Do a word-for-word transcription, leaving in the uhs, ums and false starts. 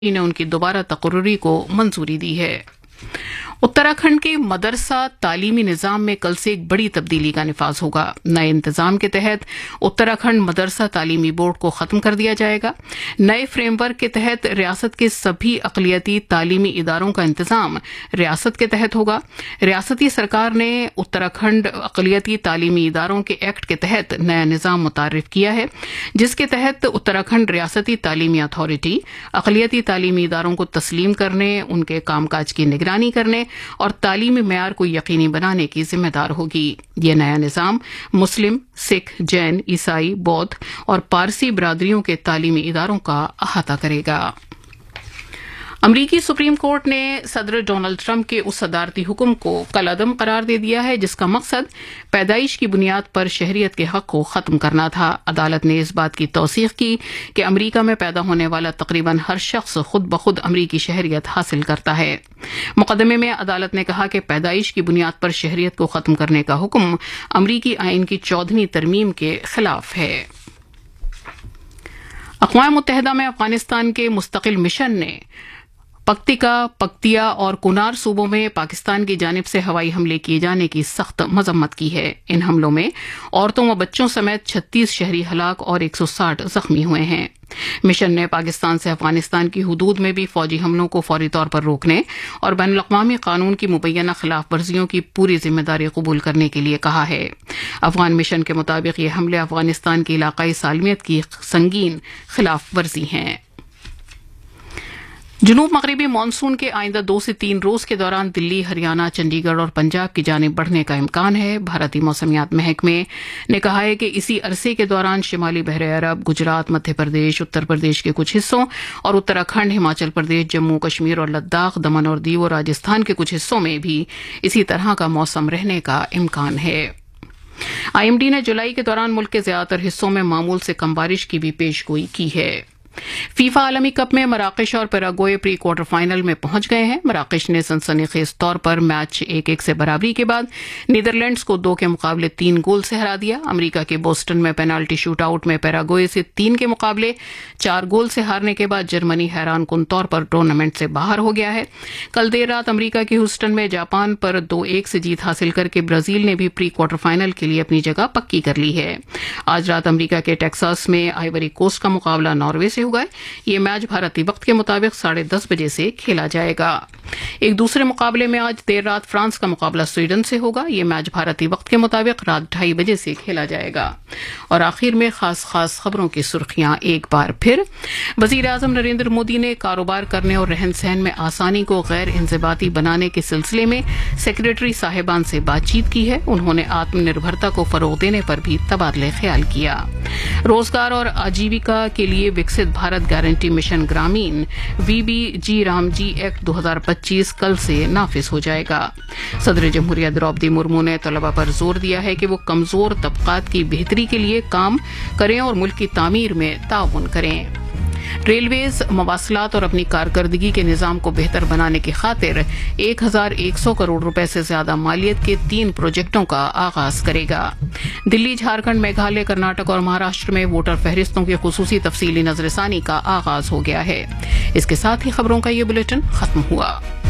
ने उनकी दोबारा तकर्रुरी को मंजूरी दी है। उत्तराखंड के मदरसा तालीमी निज़ाम में कल से एक बड़ी तब्दीली का निफाज होगा। नए इंतजाम के तहत उत्तराखंड मदरसा तालीमी बोर्ड को खत्म कर दिया जाएगा। नए फ्रेमवर्क के तहत रियासत के सभी अक़लियती तालीमी इदारों का इंतजाम रियासत के तहत होगा। रियासती सरकार ने उत्तराखंड अक़लियती तालीमी इदारों के एक्ट के तहत नया निज़ाम मुतारिफ किया है, जिसके तहत उत्तराखंड रियासती तालीमी अथॉरिटी अक़लियती तालीमी इदारों को तस्लीम करने, उनके कामकाज की निगरानी करने और तालीमी मेयार को यकीनी बनाने की जिम्मेदार होगी। यह नया निज़ाम मुस्लिम, सिख, जैन, ईसाई, बौद्ध और पारसी बिरादरियों के तालीमी इदारों का अहाता करेगा। अमरीकी सुप्रीम कोर्ट ने सदर डोनाल्ड ट्रंप के उस सदारती हुक्म को कल अदम करार दे दिया है जिसका मकसद पैदाइश की बुनियाद पर शहरियत के हक को खत्म करना था। अदालत ने इस बात की तौसीक़ की कि अमरीका में पैदा होने वाला तकरीबन हर शख्स खुद ब खुद अमरीकी शहरियत हासिल करता है। मुकदमे में अदालत ने कहा कि पैदाइश की बुनियाद पर शहरियत को खत्म करने का हुक्म अमरीकी आइन की चौदहवीं तरमीम के खिलाफ है। अक़वाम मुत्तहिदा में अफगानिस्तान के मुस्तकिल मिशन ने पक्तिका, पक्तिया और कुनार सूबों में पाकिस्तान की जानिब से हवाई हमले किए जाने की सख्त मजम्मत की है। इन हमलों में औरतों व बच्चों समेत छत्तीस शहरी हलाक और एक सौ साठ जख्मी हुए हैं। मिशन ने पाकिस्तान से अफगानिस्तान की हुदूद में भी फौजी हमलों को फौरी तौर पर रोकने और बैनुल अक़वामी कानून की मुबैना खिलाफ वर्जियों की पूरी जिम्मेदारी कबूल करने के लिए कहा है। अफगान मिशन के मुताबिक ये हमले अफगानिस्तान की इलाकाई सालमियत की संगीन खिलाफ वर्जी हैं। जनूब मगरबी मानसून के आइंदा दो से तीन रोज के दौरान दिल्ली, हरियाणा, चंडीगढ़ और पंजाब की जानिब बढ़ने का इम्कान है। भारतीय मौसमियात महकमे ने कहा है कि इसी अरसे के दौरान शिमाली बहरे अरब, गुजरात, मध्य प्रदेश, उत्तर प्रदेश के कुछ हिस्सों और उत्तराखंड, हिमाचल प्रदेश, जम्मू कश्मीर और लद्दाख, दमन और दीव और राजस्थान के कुछ हिस्सों में भी इसी तरह का मौसम रहने का इम्कान है। आईएमडी ने जुलाई के दौरान मुल्क के ज्यादातर हिस्सों में मामूल से कम बारिश की भी पेशगोई की है। फीफा आलमी कप में मराकश और पैराग्वे प्री क्वार्टर फाइनल में पहुंच गए हैं। मराकश ने सनसनीखेज तौर पर मैच एक एक से बराबरी के बाद नीदरलैंड्स को दो के मुकाबले तीन गोल से हरा दिया। अमेरिका के बोस्टन में पेनाल्टी शूट आउट में पैराग्वे से तीन के मुकाबले चार गोल से हारने के बाद जर्मनी हैरान कुन तौर पर टूर्नामेंट से बाहर हो गया है। कल देर रात अमेरिका के ह्यूस्टन में जापान पर दो एक से जीत हासिल करके ब्राजील ने भी प्री क्वार्टर फाइनल के लिए अपनी जगह पक्की कर ली है। आज रात अमेरिका के टेक्सास में आइवरी कोस्ट का मुकाबला नॉर्वे से होगा। यह मैच भारतीय वक्त के मुताबिक साढ़े दस बजे से खेला जाएगा। एक दूसरे मुकाबले में आज देर रात फ्रांस का मुकाबला स्वीडन से होगा। यह मैच भारतीय वक्त के मुताबिक रात ढाई बजे से खेला जाएगा। और आखिर में खास खास खबरों की सुर्खियां एक बार फिर। वजीर आजम नरेंद्र मोदी ने कारोबार करने और रहन सहन में आसानी को गैर इंज़िबाती बनाने के सिलसिले में सेक्रेटरी साहिबान से बातचीत की है। उन्होंने आत्मनिर्भरता को फरोग देने पर भी तबादले ख्याल किया। रोजगार और आजीविका के लिए विकसित भारत गारंटी मिशन ग्रामीण वीबीजी रामजी एक्ट दो हज़ार पच्चीस कल से नाफिज हो जाएगा। सदर जमहूरिया द्रौपदी मुर्मू ने तलबा पर जोर दिया है कि वो कमजोर तबकात की बेहतरी के लिए काम करें और मुल्क की तामीर में ताउन करें। रेलवेज मवासलात और अपनी कारकर्दगी के निज़ाम को बेहतर बनाने की खातिर एक हजार एक सौ करोड़ रुपए से ज्यादा मालियत के तीन प्रोजेक्टों का आगाज करेगा। दिल्ली, झारखंड, मेघालय, कर्नाटक और महाराष्ट्र में वोटर फहरिस्तों की खुसूसी तफसीली नजरसानी का आगाज हो गया है। इसके साथ ही खबरों का ये बुलेटिन खत्म हुआ।